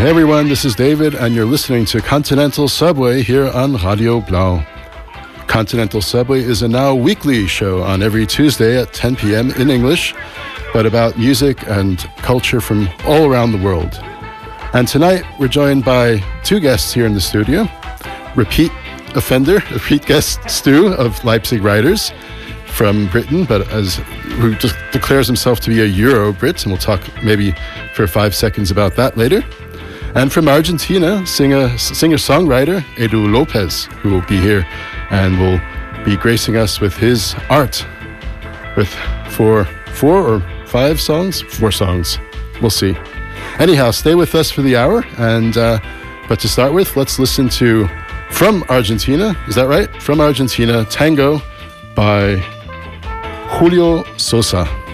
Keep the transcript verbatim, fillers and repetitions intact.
Hey everyone, this is David, and you're listening to Continental Subway here on Radio Blau. Continental Subway is a now weekly show on every Tuesday at ten p.m. in English, but about music and culture from all around the world. And tonight we're joined by two guests here in the studio. Repeat offender, repeat guest Stu of Leipzig Riders from Britain, but as who just declares himself to be a Euro Brit, and we'll talk maybe for five seconds about that later. And from Argentina, singer, singer-songwriter Edu Lopez, who will be here and will be gracing us with his art with four, four or five songs? Four songs. We'll see. Anyhow, stay with us for the hour. And uh, but to start with, let's listen to From Argentina. Is that right? From Argentina, Tango by Julio Sosa.